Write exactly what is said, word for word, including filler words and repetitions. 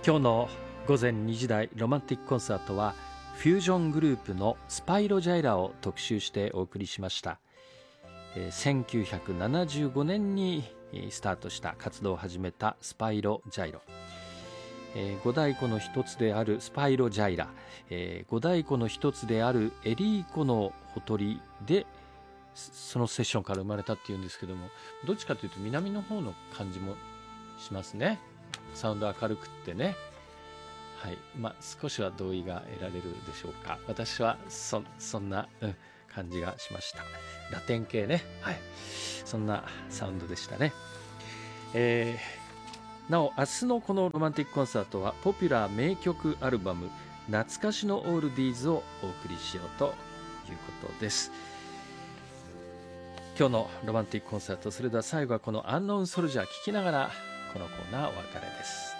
今日の午前にじ台ロマンティックコンサートはフュージョングループのスパイロジャイラを特集してお送りしました。えー、せんきゅうひゃくななじゅうごねんにスタートした活動を始めたスパイロジャイロ、えー、五大湖の一つであるスパイロジャイラ、えー、五大湖の一つであるエリー湖のほとりでそのセッションから生まれたっていうんですけども、どっちかというと南の方の感じもしますね。サウンド明るくってね、はい、まあ少しは同意が得られるでしょうか。私は そ, そんな、うん、感じがしました。ラテン系ね、はい、そんなサウンドでしたね。えー、なお明日のこのロマンティックコンサートはポピュラー名曲アルバム懐かしのオールディーズをお送りしようということです。今日のロマンティックコンサート、それでは最後はこのアンノーンソルジャー聴きながらこのコーナーお別れです。